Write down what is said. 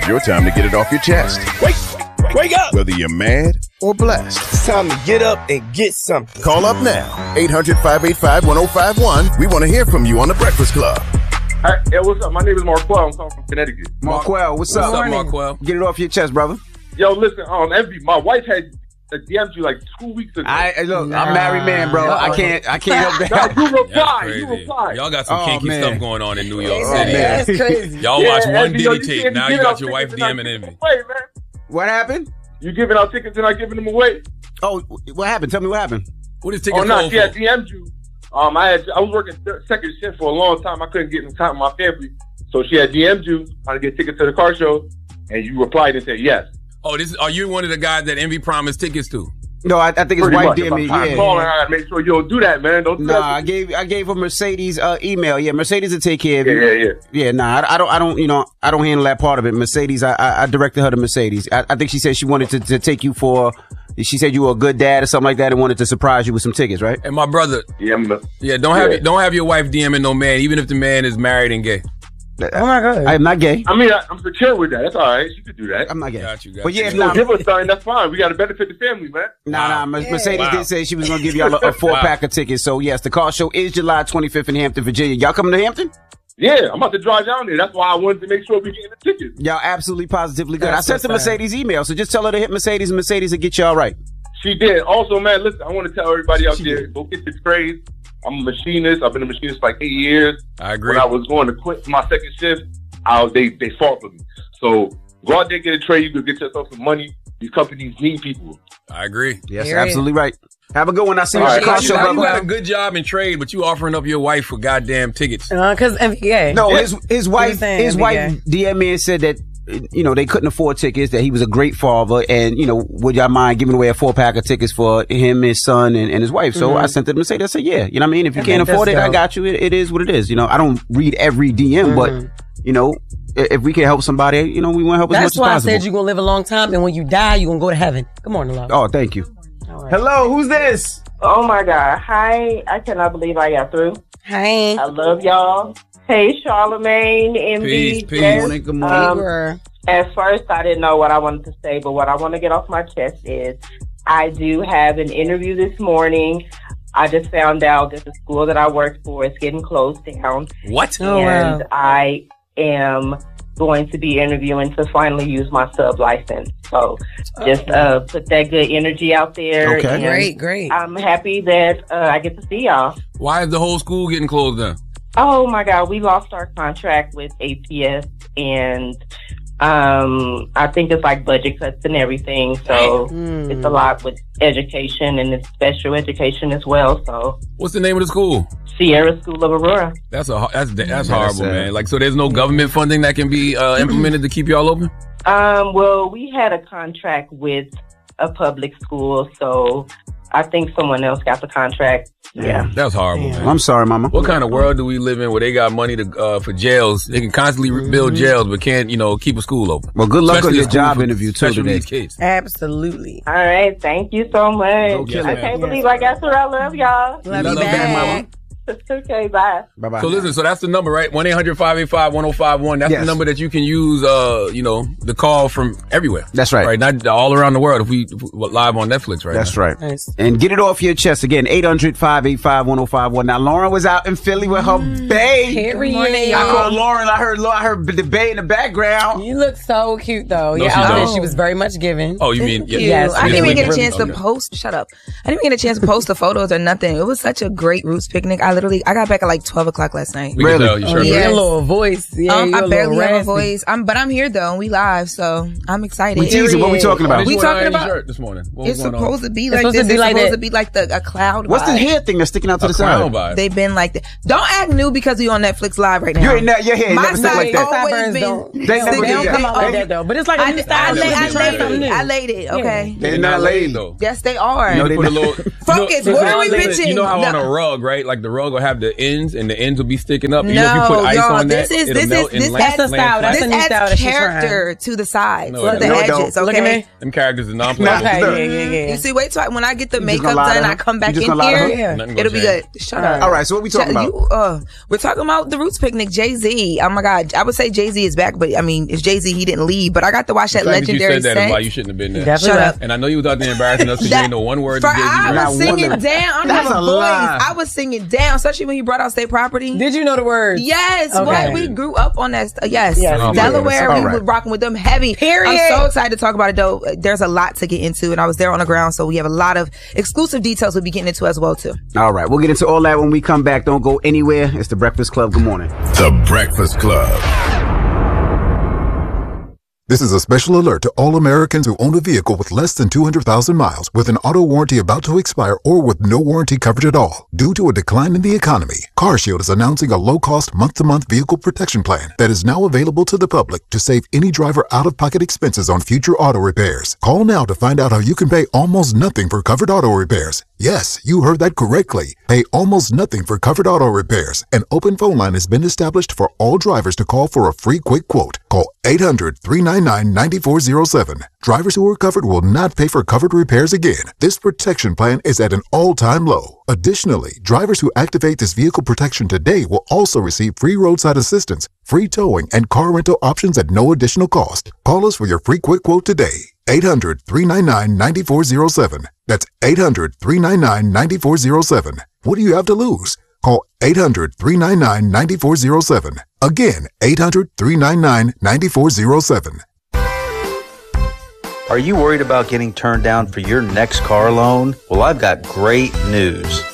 Your time to get it off your chest. Wake up! Whether you're mad or blessed. It's time to get up and get something. Call up now. 800-585-1051. We want to hear from you on The Breakfast Club. Hey, what's up? My name is Marquel. I'm calling from Connecticut. Marquel, what's up? What's up, Marquel? Get it off your chest, brother. Yo, listen, Envy, my wife had DM'd you like 2 weeks ago. I'm a married man, bro. I can't help that. You replied. Y'all got some kinky stuff going on in New York City. Man. That's crazy. Y'all watch one Envy, Diddy tape. Now you got your wife DMing DMing Envy. Wait, man. What happened? You giving out tickets and not giving them away? Oh, what happened? Tell me what happened. What is tickets Oh, no, for? she had DM'd you. I was working second shift for a long time. I couldn't get in time with my family. So she had DM'd you trying to get tickets to the car show, and you replied and said yes. Oh, are you one of the guys that Envy promised tickets to? No, I think his wife did me. I'm calling her. I gotta make sure you don't do that, man. Don't do that. I gave her Mercedes email. Yeah, Mercedes will take care of you. Yeah. Nah, I don't handle that part of it. Mercedes, I directed her to Mercedes. I think she said she wanted to take you for. She said you were a good dad or something like that, and wanted to surprise you with some tickets, right? And my brother, don't have your wife DMing no man, even if the man is married and gay. Oh my God! I am not gay. I mean, I'm secure with that. That's all right. She could do that. I'm not gay. Got you. But yeah, if you give us something, that's fine. We got to benefit the family, man. Nah. Mercedes did say she was going to give y'all a 4-pack of tickets. So yes, the car show is July 25th in Hampton, Virginia. Y'all coming to Hampton? Yeah, I'm about to drive down there. That's why I wanted to make sure we get the tickets. Y'all absolutely positively good. I sent the Mercedes email, so just tell her to hit Mercedes, and Mercedes will get you all right. She did. Also, man, listen, I want to tell everybody out there, go get your trades. I'm a machinist. I've been a machinist for like 8 years. I agree. When I was going to quit my second shift, they fought for me. So go out there, get a trade. You can get yourself some money. These companies need people. I agree. Yes, absolutely right. Have a good one. I'll see you at the car show, brother. You got brother. a good job in trade, but you offering up your wife for goddamn tickets. Because NBA. No, his wife DM'd me and said that, they couldn't afford tickets, that he was a great father, and, would y'all mind giving away a 4-pack of tickets for him, his son, and his wife? So I sent them to say, I said, yeah, you know what I mean? If you can't afford it, I got you. It is what it is. I don't read every DM, but, if we can help somebody, we want to help as much as possible. That's why I said you're going to live a long time, and when you die, you're going to go to heaven. Good morning, love. Oh, thank you. Right. Hello, who's this? Oh my God. Hi. I cannot believe I got through. Hi. I love y'all. Hey, Charlamagne, MB. Peace. Good morning. At first, I didn't know what I wanted to say, but what I want to get off my chest is I do have an interview this morning. I just found out that the school that I work for is getting closed down. What? And I am going to be interviewing to finally use my sub license. So just put that good energy out there. Okay. Great. I'm happy that I get to see y'all. Why is the whole school getting closed down? Oh my God, we lost our contract with APS, and I think it's like budget cuts and everything. So it's a lot with education, and it's special education as well. So what's the name of the school? Sierra School of Aurora. That's horrible, man. Like, so there's no government funding that can be implemented to keep y'all open? Well, we had a contract with a public school, so I think someone else got the contract. Yeah. That's horrible, man. I'm sorry, Mama. What kind of world do we live in where they got money to for jails? They can constantly build jails, but can't, keep a school open. Well, good luck Especially on your job interview, too, today. Kids. Absolutely. All right. Thank you so much. I can't believe I got through. I love y'all. Love you back. Okay, bye. Bye-bye. So listen, that's the number, right? 1-800-585-1051. That's the number that you can use, the call from everywhere. That's right. Right, not all around the world if we live on Netflix right That's now. right. Nice. And get it off your chest. Again, 800-585-1051. Now, Lauren was out in Philly with her bae. Good I morning, called Lauren. I heard the bae in the background. You look so cute, though. No, Your she outfit, don't. she was very much given. Oh, you mean? Yes. I didn't even get a chance to Okay. post. Shut up. I didn't even get a chance to post the photos or nothing. It was such a great Roots picnic. I got back at like 12 o'clock last night. We can tell you sure. Your little voice. Yeah, I barely have a raspy. voice. But I'm here though, and we live, so I'm excited. We teasing. What we talking about? We talking about shirt this morning. What it's was going supposed on? to be It's like supposed this. to be It's like supposed that. to be like a cloud. What's the vibe. hair thing that's sticking out to the crown side? vibe. They've been like that. Don't act new because we on Netflix live right now. You ain't your hair ain't My never stuck like side that. always Sideburns been. don't They come out like that, though. But it's like a new style. I laid it. Okay. They're not laid though. Yes, they are. No, they Put a not. little. Focus. What are we listen, bitching? You know how on No. a rug, right? Like the rug will have the ends, and the ends will be sticking up. If you put ice on that, it'll melt and that's the style. That's the new style that she's character to the sides, No, the edges. Okay, look at me. Them characters are non-playable. Okay, yeah. You see, wait till when I get the makeup done, I come back in here. It'll be good. Shut up. All right, so what we talking about? We're talking about the Roots Picnic. Jay-Z. Oh my God, I would say Jay-Z is back, but I mean, it's Jay-Z. He didn't leave, but I got to watch that legendary set. You said that is why you shouldn't have been there. Shut up. And I know you was out there embarrassing us because you didn't know one word. I was singing down. I don't have a voice. I was singing down, especially when he brought out State Property. Did you know the words? Yes. Okay. We grew up on that. Yes. Oh, Delaware. We were rocking with them heavy. Period. I'm so excited to talk about it though. There's a lot to get into, and I was there on the ground, so we have a lot of exclusive details we'll be getting into as well too. All right, we'll get into all that when we come back. Don't go anywhere. It's the Breakfast Club. Good morning. The Breakfast Club. This is a special alert to all Americans who own a vehicle with less than 200,000 miles, with an auto warranty about to expire, or with no warranty coverage at all. Due to a decline in the economy, CarShield is announcing a low-cost month-to-month vehicle protection plan that is now available to the public to save any driver out-of-pocket expenses on future auto repairs. Call now to find out how you can pay almost nothing for covered auto repairs. Yes, you heard that correctly. Pay almost nothing for covered auto repairs. An open phone line has been established for all drivers to call for a free quick quote. Call 800-399-9407. Drivers who are covered will not pay for covered repairs again. This protection plan is at an all-time low. Additionally, drivers who activate this vehicle protection today will also receive free roadside assistance, free towing, and car rental options at no additional cost. Call us for your free quick quote today. 800-399-9407. That's 800-399-9407. What do you have to lose? Call 800-399-9407. Again, 800-399-9407. Are you worried about getting turned down for your next car loan? Well, I've got great news.